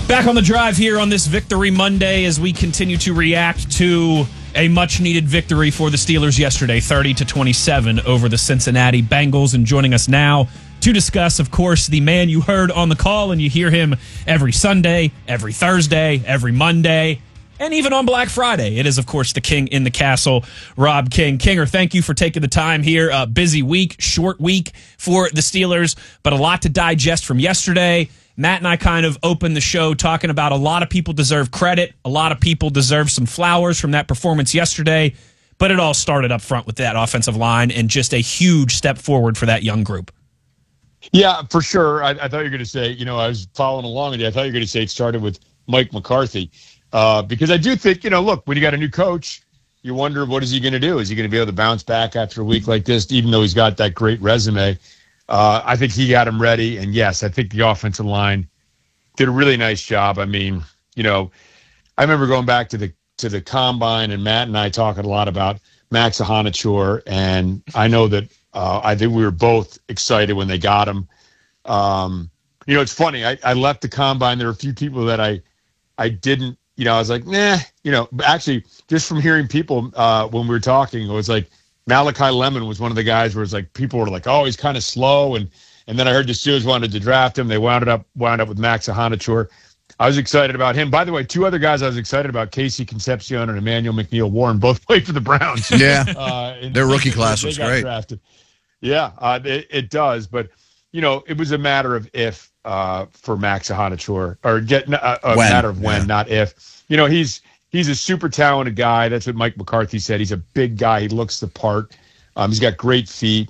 Back on the drive here on this Victory Monday as we continue to react to a much-needed victory for the Steelers yesterday, 30-27 over the Cincinnati Bengals. And joining us now to discuss, of course, the man you heard on the call, and you hear him every Sunday, every Thursday, every Monday, and even on Black Friday. It is, of course, the king in the castle, Rob King. Kinger, thank you for taking the time here. Busy week, short week for the Steelers, but a lot to digest from yesterday. Matt and I kind of opened the show talking about a lot of people deserve credit. A lot of people deserve some flowers from that performance yesterday. But it all started up front with that offensive line and just a huge step forward for that young group. Yeah, for sure. I thought you were going to say, I was following along with you. I thought you were going to say it started with Mike McCarthy. Because I do think, look, when you got a new coach, you wonder, what is he going to do? Is he going to be able to bounce back after a week like this, even though he's got that great resume? I think he got him ready. And, yes, I think the offensive line did a really nice job. I mean, I remember going back to the combine and Matt and I talking a lot about Max Ahanachour. And I know that I think we were both excited when they got him. It's funny. I left the combine. There were a few people that I didn't, I was like, nah, actually just from hearing people when we were talking, it was like Malachi Lemon was one of the guys where it's like people were like, oh, he's kind of slow. And then I heard the Steelers wanted to draft him. They wound up with Max Ahanachour. I was excited about him. By the way, two other guys I was excited about, Casey Concepcion and Emmanuel McNeil Warren, both played for the Browns. Yeah, their rookie class was great. Drafted. Yeah, it does. But, it was a matter of if for Max Ahanachour, or matter of when, not if. He's a super talented guy. That's what Mike McCarthy said. He's a big guy. He looks the part. He's got great feet.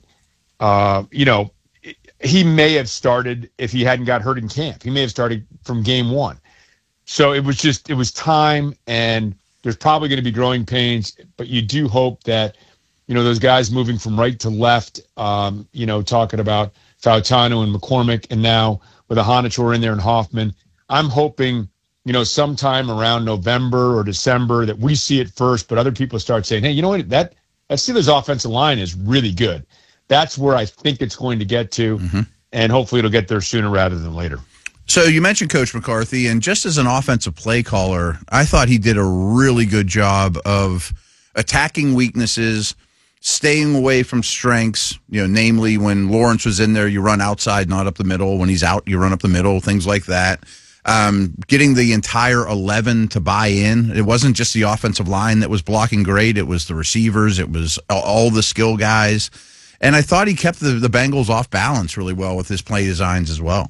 He may have started if he hadn't got hurt in camp. He may have started from game one. So it was time, and there's probably going to be growing pains, but you do hope that, those guys moving from right to left, talking about Fautanu and McCormick, and now with Ahanachour in there and Hoffman, I'm hoping, sometime around November or December that we see it first, but other people start saying, hey, you know what, that Steelers offensive line is really good. That's where I think it's going to get to, and hopefully it'll get there sooner rather than later. So you mentioned Coach McCarthy, and just as an offensive play caller, I thought he did a really good job of attacking weaknesses, staying away from strengths, namely when Lawrence was in there, you run outside, not up the middle. When he's out, you run up the middle, things like that. Getting the entire 11 to buy in. It wasn't just the offensive line that was blocking great. It was the receivers. It was all the skill guys. And I thought he kept the Bengals off balance really well with his play designs as well.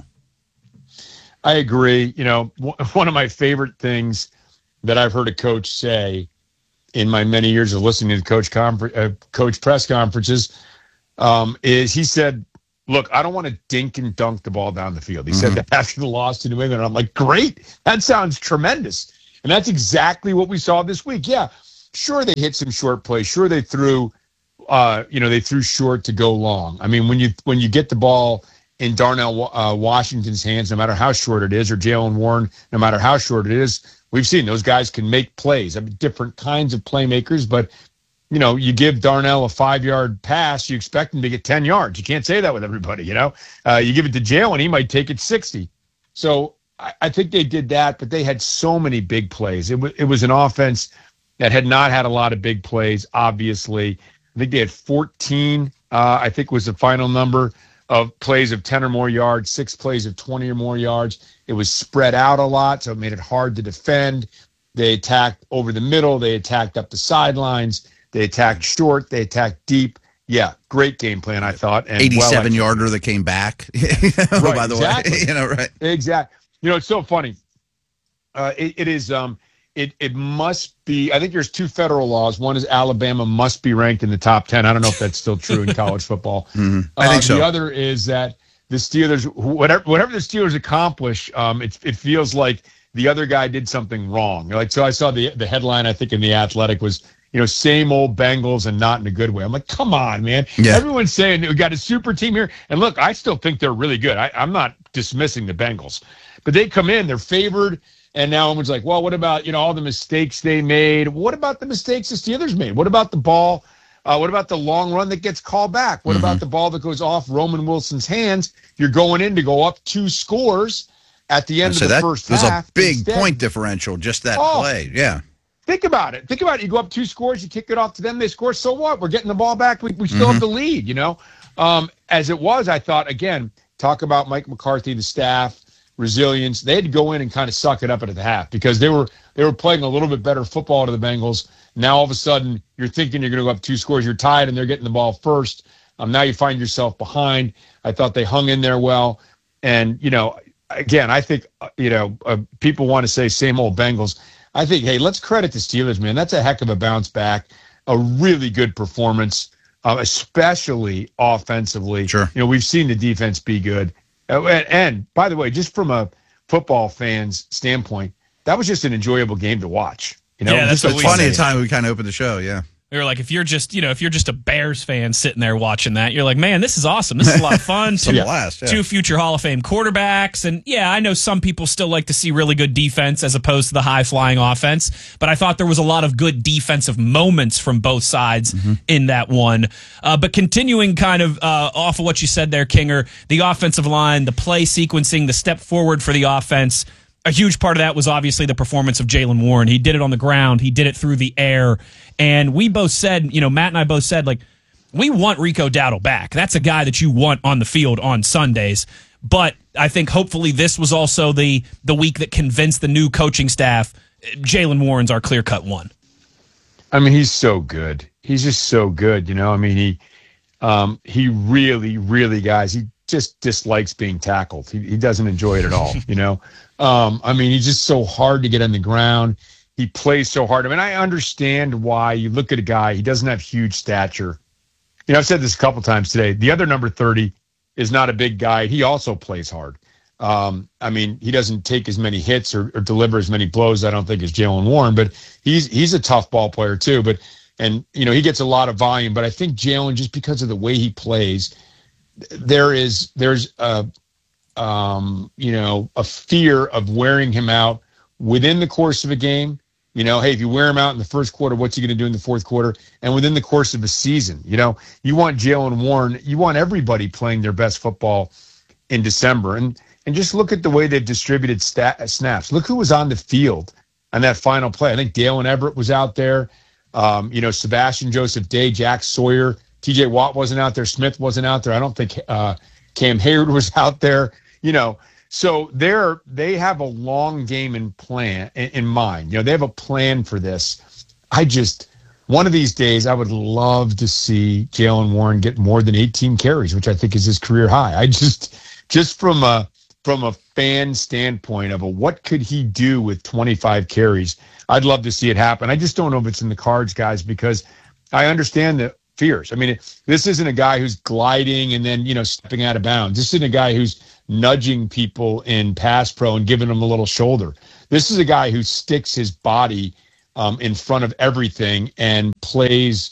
I agree. One of my favorite things that I've heard a coach say in my many years of listening to coach press conferences is he said, look, I don't want to dink and dunk the ball down the field. He said that after the loss to New England. I'm like, great. That sounds tremendous. And that's exactly what we saw this week. Yeah, sure, they hit some short plays. Sure, they threw short to go long. I mean, when you get the ball in Darnell Washington's hands, no matter how short it is, or Jaylen Warren, no matter how short it is, we've seen those guys can make plays. I mean, different kinds of playmakers, but you give Darnell a 5-yard pass, you expect him to get 10 yards. You can't say that with everybody, You give it to Jaylen, he might take it 60. So I think they did that, but they had so many big plays. It was an offense that had not had a lot of big plays, obviously. I think they had 14, I think was the final number of plays of 10 or more yards, 6 plays of 20 or more yards. It was spread out a lot, so it made it hard to defend. They attacked over the middle. They attacked up the sidelines. They attacked short. They attacked deep. Yeah, great game plan, I thought. And 87-yarder that came back, right, by the exactly. way. Right. Exactly. It's so funny. It is it must be, I think there's 2 federal laws. One is Alabama must be ranked in the top 10. I don't know if that's still true in college football. I think so. The other is that the Steelers, whatever the Steelers accomplish, it feels like the other guy did something wrong. So I saw the headline, I think, in The Athletic was, same old Bengals and not in a good way. I'm like, come on, man. Yeah. Everyone's saying we got a super team here. And look, I still think they're really good. I'm not dismissing the Bengals. But they come in, they're favored. And now everyone's like, well, what about, all the mistakes they made? What about the mistakes the Steelers made? What about the ball? What about the long run that gets called back? What about the ball that goes off Roman Wilson's hands? You're going in to go up 2 scores. at the end of the that first was half. a big instead, point differential, just that play. Yeah. Think about it. You go up 2 scores, you kick it off to them, they score. So what? We're getting the ball back. We still have the lead, As it was, I thought, again, talk about Mike McCarthy, the staff, resilience. They had to go in and kind of suck it up at the half because they were playing a little bit better football to the Bengals. Now all of a sudden you're thinking you're going to go up 2 scores, you're tied, and they're getting the ball first. Now you find yourself behind. I thought they hung in there well. And, again, I think, people want to say same old Bengals. I think, hey, let's credit the Steelers, man. That's a heck of a bounce back, a really good performance, especially offensively. Sure. We've seen the defense be good. And by the way, just from a football fan's standpoint, that was just an enjoyable game to watch. That's It's funny time we kind of opened the show, yeah. We were like, if you're just a Bears fan sitting there watching that, you're like, man, this is awesome. This is a lot of fun. Two future Hall of Fame quarterbacks. And yeah, I know some people still like to see really good defense as opposed to the high flying offense, but I thought there was a lot of good defensive moments from both sides in that one. But continuing kind of off of what you said there, Kinger, the offensive line, the play sequencing, the step forward for the offense. A huge part of that was obviously the performance of Jaylen Warren. He did it on the ground. He did it through the air. And we both said, Matt and I both said, like, we want Rico Dowdle back. That's a guy that you want on the field on Sundays. But I think hopefully this was also the week that convinced the new coaching staff Jaylen Warren's our clear-cut one. I mean, he's so good. He's just so good, I mean, he really, really, guys, he just dislikes being tackled. He doesn't enjoy it at all, I mean, he's just so hard to get on the ground. He plays so hard. I mean, I understand why you look at a guy, he doesn't have huge stature. I've said this a couple times today. The other number 30 is not a big guy. He also plays hard. I mean, he doesn't take as many hits or deliver as many blows, I don't think, as Jaylen Warren, but he's a tough ball player too. He gets a lot of volume, but I think Jaylen, just because of the way he plays, there's a fear of wearing him out within the course of a game. Hey, if you wear him out in the first quarter, what's he going to do in the fourth quarter? And within the course of a season, you want Jaylen Warren, you want everybody playing their best football in December. And just look at the way they've distributed snaps. Look who was on the field on that final play. I think Dalen Everett was out there. Sebastian Joseph Day, Jack Sawyer, TJ Watt wasn't out there. Smith wasn't out there. I don't think Cam Hayward was out there. So they have a long game in mind. They have a plan for this. One of these days, I would love to see Jaylen Warren get more than 18 carries, which I think is his career high. Just from a fan standpoint of what could he do with 25 carries, I'd love to see it happen. I just don't know if it's in the cards, guys, because I understand the fears. I mean, this isn't a guy who's gliding and then, stepping out of bounds. This isn't a guy who's nudging people in pass pro and giving them a little shoulder. This is a guy who sticks his body in front of everything and plays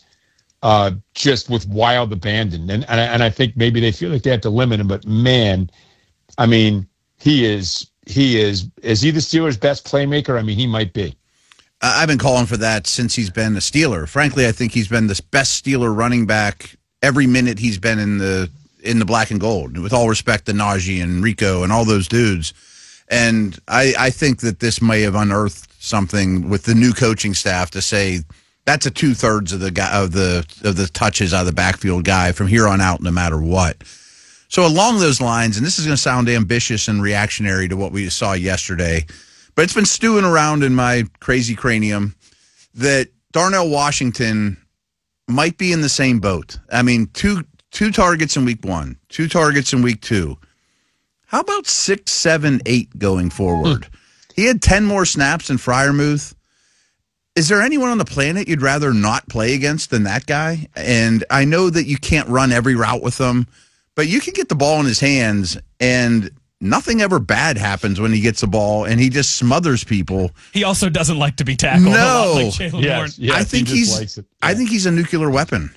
just with wild abandon. And I think maybe they feel like they have to limit him, but man, I mean, is he the Steelers' best playmaker? I mean, he might be. I've been calling for that since he's been a Steeler. Frankly, I think he's been the best Steeler running back every minute he's been in the black and gold, with all respect to Najee and Rico and all those dudes. And I think that this may have unearthed something with the new coaching staff to say that's a 2/3 of the guy of the touches out of the backfield guy from here on out, no matter what. So along those lines, and this is going to sound ambitious and reactionary to what we saw yesterday, but it's been stewing around in my crazy cranium that Darnell Washington might be in the same boat. I mean, two targets in week 1, 2 targets in week 2. How about 6, 7, 8 going forward? He had 10 more snaps in Freiermuth. Is there anyone on the planet you'd rather not play against than that guy? And I know that you can't run every route with him, but you can get the ball in his hands and nothing ever bad happens when he gets the ball, and he just smothers people. He also doesn't like to be tackled. No, like Jaylen Warren. I think I think he's a nuclear weapon.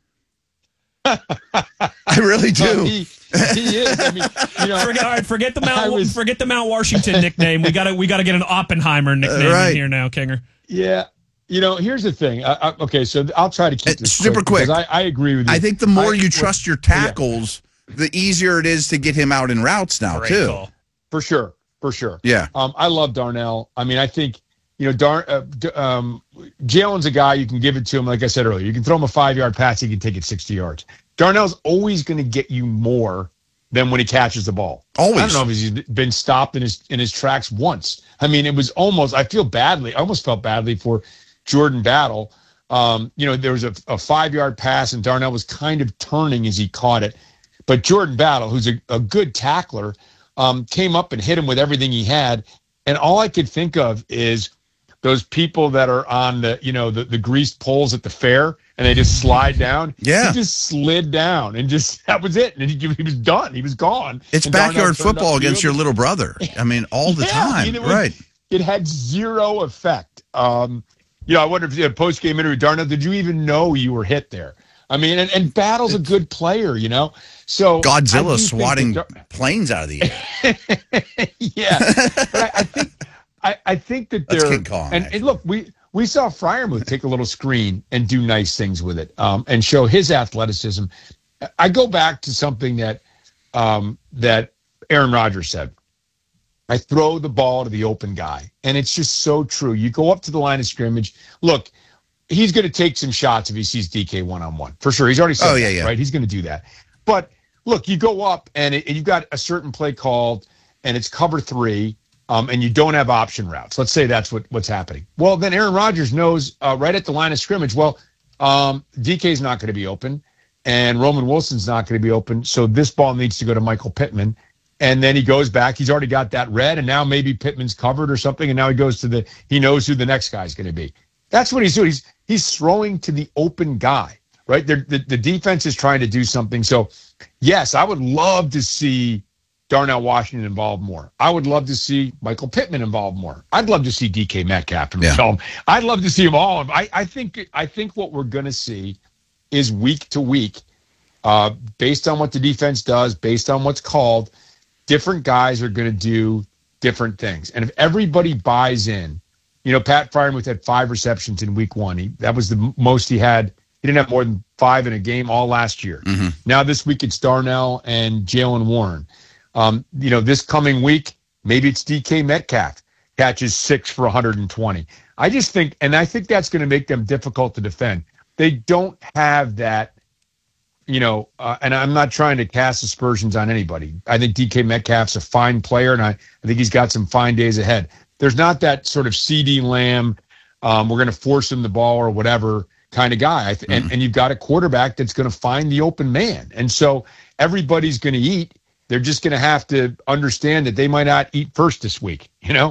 I really do. He is. I mean, forget the Mount Washington nickname. We got to get an Oppenheimer nickname in here now, Kinger. Yeah. Here's the thing. Okay, so I'll try to keep this super quick. I agree with you. I think the more you trust your tackles, the easier it is to get him out in routes now, too. For sure. for sure. Yeah. I love Darnell. I mean, I think, Jalen's a guy you can give it to him. Like I said earlier, you can throw him a 5-yard pass, he can take it 60 yards. Darnell's always going to get you more than when he catches the ball. Always. I don't know if he's been stopped in his tracks once. I mean, it was almost, I almost felt badly for Jordan Battle. There was a 5-yard pass and Darnell was kind of turning as he caught it. But Jordan Battle, who's a good tackler, came up and hit him with everything he had. And all I could think of is those people that are on the greased poles at the fair and they just slide down. Yeah. He just slid down and that was it. And he was done. He was gone. It's and backyard football against your little brother. I mean, all the time. Right. It had zero effect. I wonder if you had a post-game interview, Darnell, did you even know you were hit there? I mean, and Battle's a good player, So Godzilla swatting planes out of the air. Yeah, but I think that they're King Kong, and look, we saw Freiermuth take a little screen and do nice things with it, and show his athleticism. I go back to something that Aaron Rodgers said. I throw the ball to the open guy, and it's just so true. You go up to the line of scrimmage. Look, he's going to take some shots if he sees DK one-on-one. For sure. He's already said that, right? He's going to do that. But, look, you go up, and you've got a certain play called, and it's cover 3, and you don't have option routes. Let's say that's what's happening. Well, then Aaron Rodgers knows right at the line of scrimmage, DK's not going to be open, and Roman Wilson's not going to be open, so this ball needs to go to Michael Pittman. And then he goes back. He's already got that read, and now maybe Pittman's covered or something, and now he goes he knows who the next guy's going to be. That's what he's doing. He's throwing to the open guy, right? The defense is trying to do something. So, yes, I would love to see Darnell Washington involved more. I would love to see Michael Pittman involved more. I'd love to see DK Metcalf involved. I'd love to see them all. I think what we're going to see is week to week, based on what the defense does, based on what's called, different guys are going to do different things. And if everybody buys in, Pat Freiermuth had 5 receptions in week 1. That was the most he had. He didn't have more than 5 in a game all last year. Mm-hmm. Now this week it's Darnell and Jalen Warren. This coming week, maybe it's DK Metcalf catches 6 for 120. I think that's going to make them difficult to defend. They don't have that, and I'm not trying to cast aspersions on anybody. I think DK Metcalf's a fine player, and I think he's got some fine days ahead. There's not that sort of CD Lamb, we're going to force him the ball or whatever kind of guy. And you've got a quarterback that's going to find the open man. And so everybody's going to eat. They're just going to have to understand that they might not eat first this week,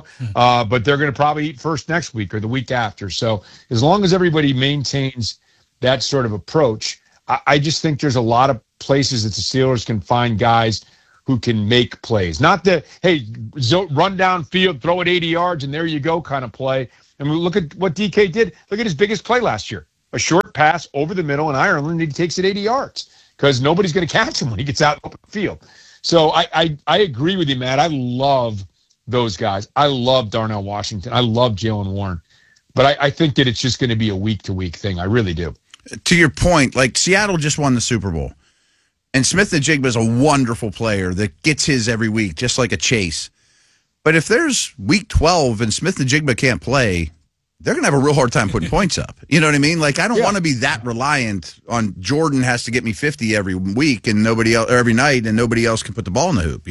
but they're going to probably eat first next week or the week after. So as long as everybody maintains that sort of approach, I just think there's a lot of places that the Steelers can find guys who can make plays. Not the, hey, run down field, throw it 80 yards, and there you go kind of play. And we look at what DK did. Look at his biggest play last year. A short pass over the middle in Ireland, and he takes it 80 yards because nobody's going to catch him when he gets out open field. So I agree with you, Matt. I love those guys. I love Darnell Washington. I love Jalen Warren. But I think that it's just going to be a week-to-week thing. I really do. To your point, like Seattle just won the Super Bowl. And Smith-Njigba is a wonderful player that gets his every week, just like a Chase. But if there's week 12 and Smith-Njigba can't play, they're going to have a real hard time putting points up. You know what I mean? Like, I don't want to be that reliant on Jordan has to get me 50 every week and nobody else, or every night, and nobody else can put the ball in the hoop,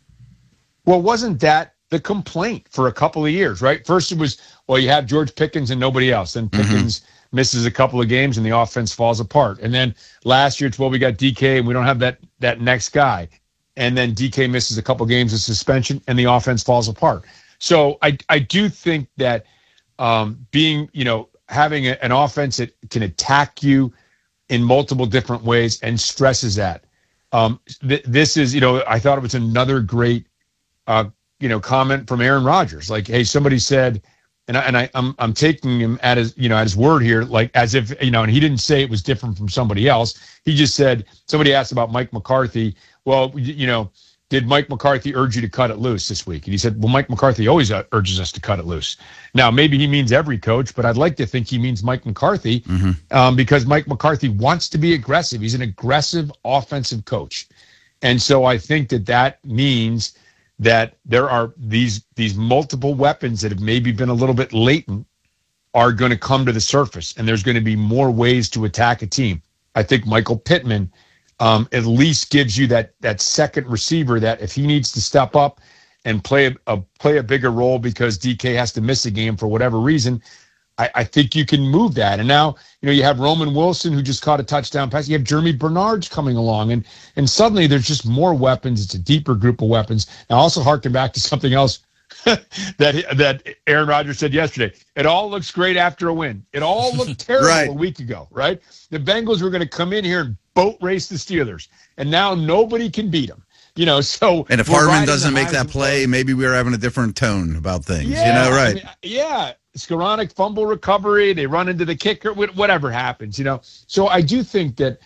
Well, wasn't that the complaint for a couple of years, right? First it was, you have George Pickens and nobody else. Then Pickens misses a couple of games and the offense falls apart. And then last year it's, we got DK and we don't have that next guy. And then DK misses a couple of games of suspension and the offense falls apart. So I do think that being, having an offense that can attack you in multiple different ways and stresses that. This is, I thought it was another great, comment from Aaron Rodgers. Like, hey, somebody said, and I'm taking him at his word here, like as if, and he didn't say it was different from somebody else. He just said, somebody asked about Mike McCarthy. Well, did Mike McCarthy urge you to cut it loose this week? And he said, well, Mike McCarthy always urges us to cut it loose. Now, maybe he means every coach, but I'd like to think he means Mike McCarthy because Mike McCarthy wants to be aggressive. He's an aggressive offensive coach. And so I think that means that there are these multiple weapons that have maybe been a little bit latent are going to come to the surface, and there's going to be more ways to attack a team. I think Michael Pittman at least gives you that second receiver that if he needs to step up and play a bigger role because DK has to miss a game for whatever reason, I think you can move that. And now, you have Roman Wilson, who just caught a touchdown pass. You have Jeremy Bernard's coming along, and suddenly there's just more weapons. It's a deeper group of weapons. And also harken back to something else that Aaron Rodgers said yesterday. It all looks great after a win. It all looked terrible a week ago, right? The Bengals were going to come in here and boat race the Steelers, and now nobody can beat them. So and if Hardman doesn't make that play, maybe we're having a different tone about things. Yeah, right? Skoranek fumble recovery. They run into the kicker. Whatever happens, So I do think that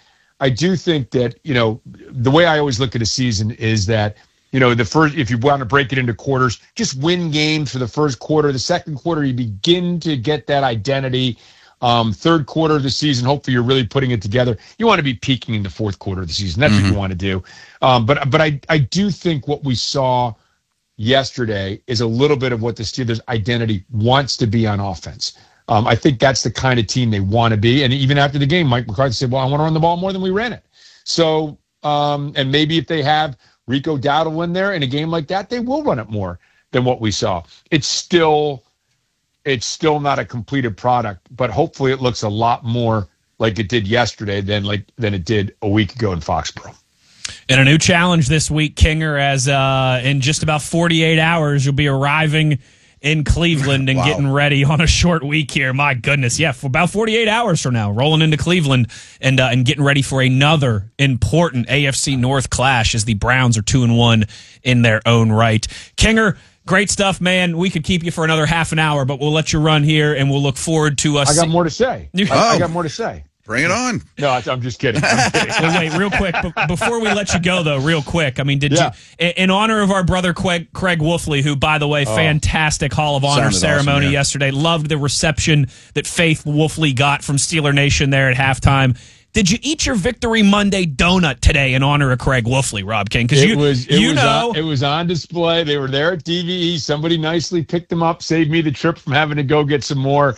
the way I always look at a season is that the first, if you want to break it into quarters, just win games for the first quarter. The second quarter, you begin to get that identity. Third quarter of the season, hopefully you're really putting it together. You want to be peaking in the fourth quarter of the season. That's what you want to do. But I do think what we saw yesterday is a little bit of what the Steelers' identity wants to be on offense. I think that's the kind of team they want to be. And even after the game, Mike McCarthy said, well, I want to run the ball more than we ran it. So, and maybe if they have Rico Dowdle in there in a game like that, they will run it more than what we saw. It's still not a completed product, but hopefully it looks a lot more like it did yesterday than it did a week ago in Foxborough. And a new challenge this week, Kinger, as in just about 48 hours, you'll be arriving in Cleveland and getting ready on a short week here. My goodness. Yeah, for about 48 hours from now, rolling into Cleveland and getting ready for another important AFC North clash as the Browns are 2-1 in their own right. Kinger, great stuff, man. We could keep you for another half an hour, but we'll let you run here, and we'll look forward to us. I got more to say. I got more to say. Bring it on. No, I'm just kidding. Wait, real quick. Before we let you go, though, real quick. I mean, did you, in honor of our brother Craig Wolfley, who, by the way, fantastic Hall of Honor ceremony yesterday, loved the reception that Faith Wolfley got from Steeler Nation there at halftime. Did you eat your Victory Monday donut today in honor of Craig Wolfley, Rob King? Because it was on display. They were there at DVE. Somebody nicely picked them up, saved me the trip from having to go get some more.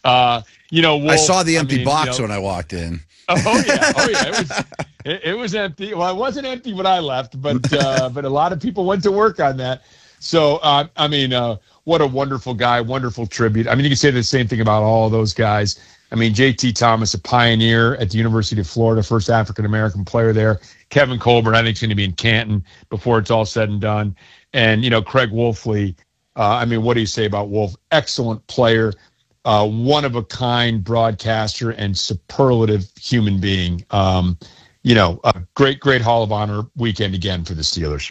Wolf, I saw the empty box when I walked in. Oh yeah. It was empty. Well, it wasn't empty when I left, but a lot of people went to work on that. So what a wonderful guy, wonderful tribute. I mean, you can say the same thing about all of those guys. I mean, J.T. Thomas, a pioneer at the University of Florida, first African-American player there. Kevin Colbert, I think, is going to be in Canton before it's all said and done. And, Craig Wolfley, what do you say about Wolf? Excellent player, one-of-a-kind broadcaster, and superlative human being. A great Hall of Honor weekend again for the Steelers.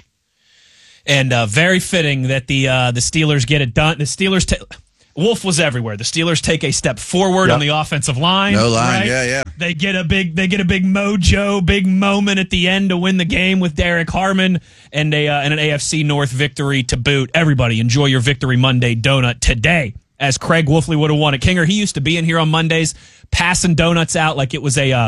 And very fitting that the Steelers get it done. The Steelers Wolf was everywhere. The Steelers take a step forward on the offensive line. No line, right? yeah. They get a big mojo, big moment at the end to win the game with Derek Harmon and an AFC North victory to boot. Everybody, enjoy your Victory Monday donut today, as Craig Wolfley would have won it. Kinger, he used to be in here on Mondays, passing donuts out like it was a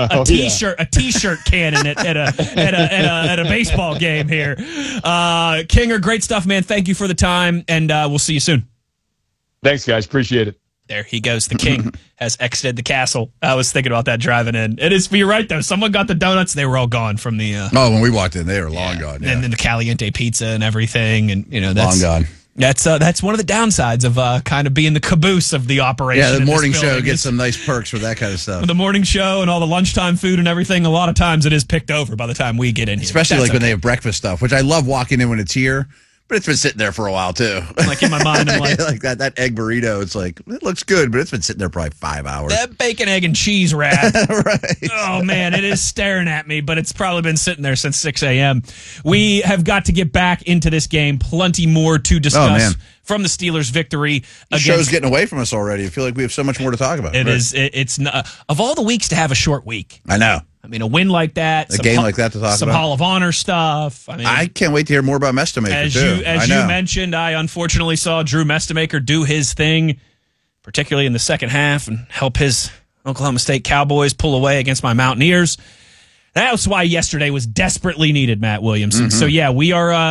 t-shirt cannon at a baseball game here. Kinger, great stuff, man. Thank you for the time, and we'll see you soon. Thanks, guys. Appreciate it. There he goes. The king has exited the castle. I was thinking about that driving in. It is, you're right, though. Someone got the donuts. They were all gone from the... when we walked in, they were long gone. Yeah. And then the Caliente pizza and everything. And, that's... Long gone. That's one of the downsides of kind of being the caboose of the operation. Yeah, the morning show gets some nice perks for that kind of stuff. The morning show and all the lunchtime food and everything, a lot of times it is picked over by the time we get in here. Especially when they have breakfast stuff, which I love walking in when it's here. But it's been sitting there for a while, too. Like, in my mind, I'm like... like that egg burrito, it's like, it looks good, but it's been sitting there probably 5 hours. That bacon, egg, and cheese wrap. Right. Oh, man, it is staring at me, but it's probably been sitting there since 6 a.m. We have got to get back into this game. Plenty more to discuss from the Steelers' victory. The show's getting away from us already. I feel like we have so much more to talk about. It's not, of all the weeks to have a short week. I know. I mean, a win like that, a game like that to talk about, some Hall of Honor stuff. I can't wait to hear more about Mestemaker too. As you mentioned, I unfortunately saw Drew Mestemaker do his thing, particularly in the second half, and help his Oklahoma State Cowboys pull away against my Mountaineers. That's why yesterday was desperately needed, Matt Williamson. So yeah, we are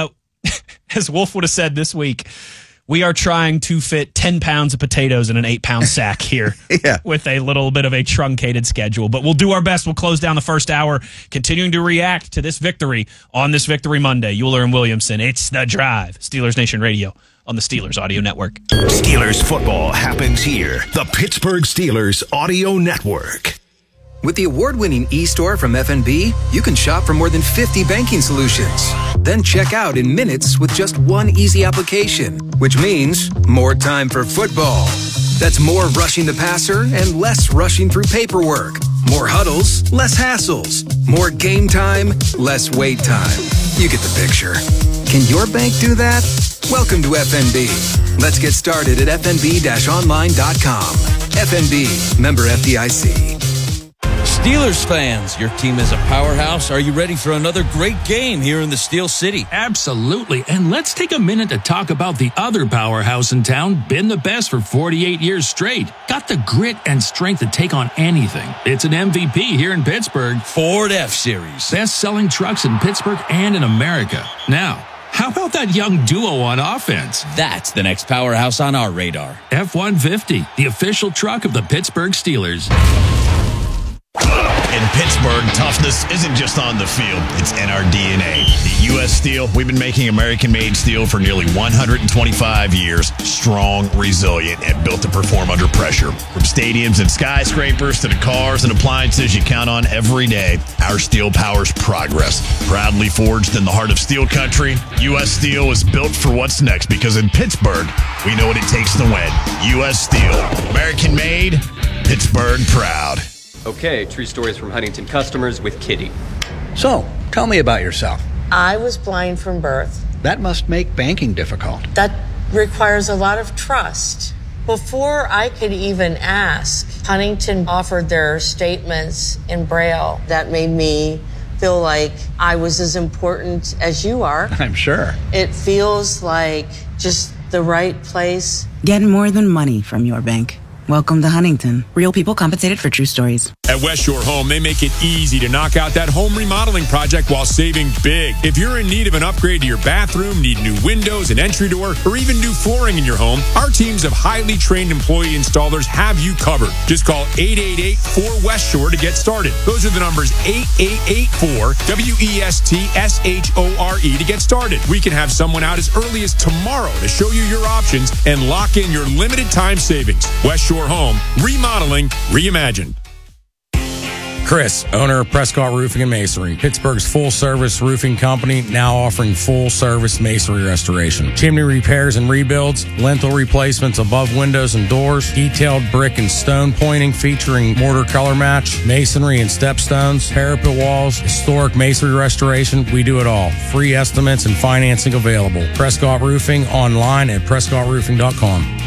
as Wolf would have said this week, we are trying to fit 10 pounds of potatoes in an 8-pound sack here with a little bit of a truncated schedule. But we'll do our best. We'll close down the first hour, continuing to react to this victory on this Victory Monday. Euler and Williamson, it's The Drive. Steelers Nation Radio on the Steelers Audio Network. Steelers football happens here. The Pittsburgh Steelers Audio Network. With the award-winning eStore from FNB, you can shop for more than 50 banking solutions. Then check out in minutes with just one easy application, which means more time for football. That's more rushing the passer and less rushing through paperwork. More huddles, less hassles. More game time, less wait time. You get the picture. Can your bank do that? Welcome to FNB. Let's get started at fnb-online.com. FNB, member FDIC. Steelers fans, your team is a powerhouse. Are you ready for another great game here in the Steel City? Absolutely. And let's take a minute to talk about the other powerhouse in town, been the best for 48 years straight. Got the grit and strength to take on anything. It's an MVP here in Pittsburgh. Ford F-Series. Best-selling trucks in Pittsburgh and in America. Now, how about that young duo on offense? That's the next powerhouse on our radar. F-150, the official truck of the Pittsburgh Steelers. In Pittsburgh, toughness isn't just on the field, it's in our DNA. At U.S. Steel, we've been making American-made steel for nearly 125 years, strong, resilient, and built to perform under pressure. From stadiums and skyscrapers to the cars and appliances you count on every day, our steel powers progress. Proudly forged in the heart of steel country, U.S. Steel is built for what's next because in Pittsburgh, we know what it takes to win. U.S. Steel, American-made, Pittsburgh proud. Okay, true stories from Huntington customers with Kitty. So, tell me about yourself. I was blind from birth. That must make banking difficult. That requires a lot of trust. Before I could even ask, Huntington offered their statements in Braille. That made me feel like I was as important as you are. I'm sure. It feels like just the right place. Get more than money from your bank. Welcome to Huntington. Real people compensated for true stories. At West Shore Home, they make it easy to knock out that home remodeling project while saving big. If you're in need of an upgrade to your bathroom, need new windows, an entry door, or even new flooring in your home, our teams of highly trained employee installers have you covered. Just call 888-4West Shore to get started. Those are the numbers 8884-WESTSHORE to get started. We can have someone out as early as tomorrow to show you your options and lock in your limited time savings. West Shore Home, remodeling, reimagined. Chris, owner of Prescott Roofing and Masonry, Pittsburgh's full-service roofing company, now offering full-service masonry restoration. Chimney repairs and rebuilds, lintel replacements above windows and doors, detailed brick and stone pointing featuring mortar color match, masonry and stepstones, parapet walls, historic masonry restoration. We do it all. Free estimates and financing available. Prescott Roofing, online at PrescottRoofing.com.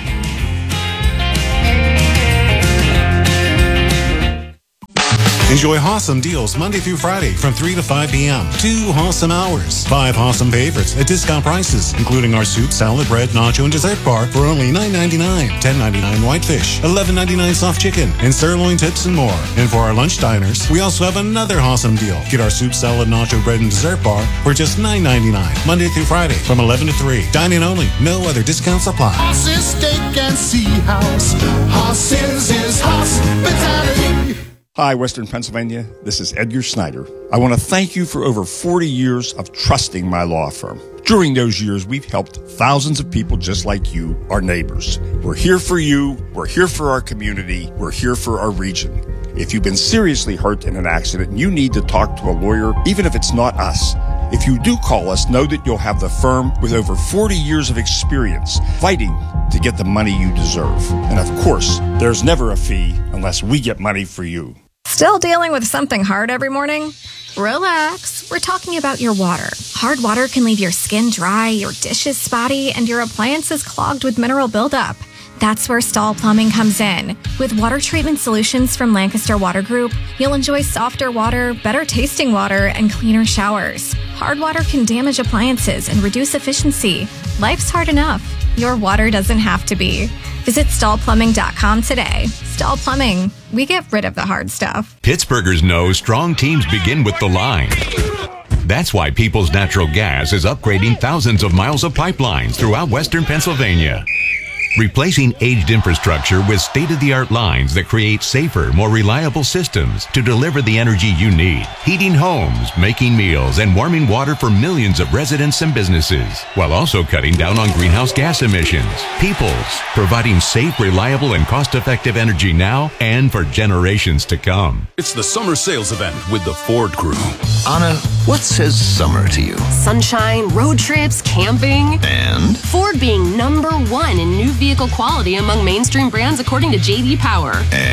Enjoy awesome deals Monday through Friday from 3 to 5 p.m. 2 awesome hours. 5 awesome favorites at discount prices, including our soup, salad, bread, nacho, and dessert bar for only $9.99. $10.99 whitefish, $11.99 soft chicken, and sirloin tips and more. And for our lunch diners, we also have another awesome deal. Get our soup, salad, nacho, bread, and dessert bar for just $9.99. Monday through Friday from 11 to 3. Dine-in only. No other discounts apply. Hoss's Steak and Sea House. Hoss's is hospitality. Hi, Western Pennsylvania. This is Edgar Snyder. I want to thank you for over 40 years of trusting my law firm. During those years, we've helped thousands of people just like you, our neighbors. We're here for you. We're here for our community. We're here for our region. If you've been seriously hurt in an accident, you need to talk to a lawyer, even if it's not us. If you do call us, know that you'll have the firm with over 40 years of experience fighting to get the money you deserve. And of course, there's never a fee unless we get money for you. Still dealing with something hard every morning? Relax. We're talking about your water. Hard water can leave your skin dry, your dishes spotty, and your appliances clogged with mineral buildup. That's where Stahl Plumbing comes in. With water treatment solutions from Lancaster Water Group, you'll enjoy softer water, better tasting water, and cleaner showers. Hard water can damage appliances and reduce efficiency. Life's hard enough. Your water doesn't have to be. Visit StahlPlumbing.com today. Stahl Plumbing. We get rid of the hard stuff. Pittsburghers know strong teams begin with the line. That's why Peoples Natural Gas is upgrading thousands of miles of pipelines throughout western Pennsylvania. Replacing aged infrastructure with state-of-the-art lines that create safer, more reliable systems to deliver the energy you need. Heating homes, making meals, and warming water for millions of residents and businesses, while also cutting down on greenhouse gas emissions. Peoples, providing safe, reliable, and cost-effective energy now and for generations to come. It's the summer sales event with the Ford Crew. Anna, what says summer to you? Sunshine, road trips, camping. And? Ford being #1 in new vehicle quality among mainstream brands according to J.D. Power.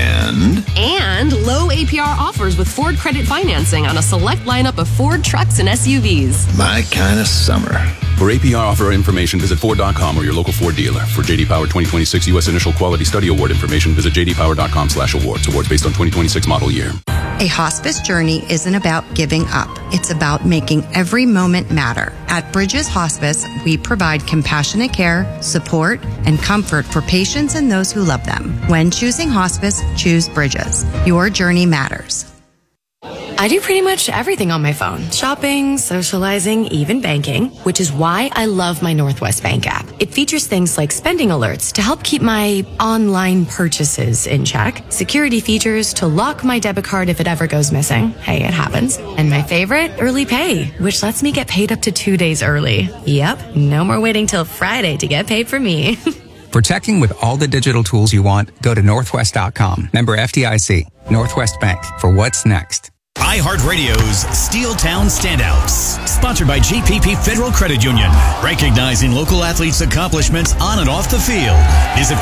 And low APR offers with Ford credit financing on a select lineup of Ford trucks and SUVs. My kind of summer. For APR offer information, visit Ford.com or your local Ford dealer. For J.D. Power 2026 U.S. Initial Quality Study Award information, visit jdpower.com/awards. Awards based on 2026 model year. A hospice journey isn't about giving up. It's about making every moment matter. At Bridges Hospice, we provide compassionate care, support, and comfort for patients and those who love them. When choosing hospice, choose Bridges. Your journey matters. I do pretty much everything on my phone. Shopping, socializing, even banking, which is why I love my Northwest Bank app. It features things like spending alerts to help keep my online purchases in check, security features to lock my debit card if it ever goes missing. Hey, it happens. And my favorite, Early Pay, which lets me get paid up to 2 days early. Yep, no more waiting till Friday to get paid for me. For teching with all the digital tools you want, go to Northwest.com. Member FDIC. Northwest Bank. For what's next. iHeartRadio's Steel Town Standouts, sponsored by GPP Federal Credit Union, recognizing local athletes' accomplishments on and off the field. Visit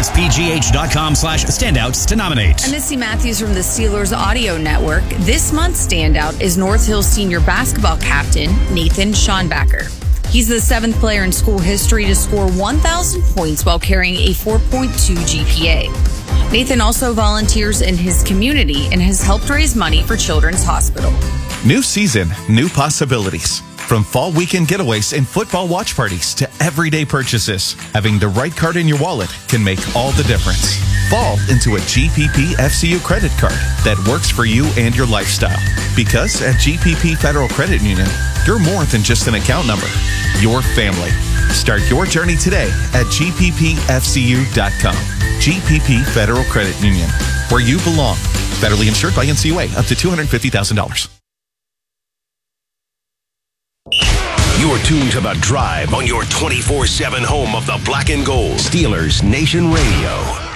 foxsportspgh.com/standouts to nominate. I'm Missy Matthews from the Steelers Audio Network. This month's standout is North Hills senior basketball captain Nathan Schonbacher. He's the 7th player in school history to score 1,000 points while carrying a 4.2 GPA. Nathan also volunteers in his community and has helped raise money for Children's Hospital. New season, new possibilities. From fall weekend getaways and football watch parties to everyday purchases, having the right card in your wallet can make all the difference. Fall into a GPP FCU credit card that works for you and your lifestyle. Because at GPP Federal Credit Union, you're more than just an account number. Your family. Start your journey today at gppfcu.com. GPP Federal Credit Union, where you belong. Federally insured by NCUA, up to $250,000. You're tuned to The Drive on your 24/7 home of the Black and Gold. Steelers Nation Radio.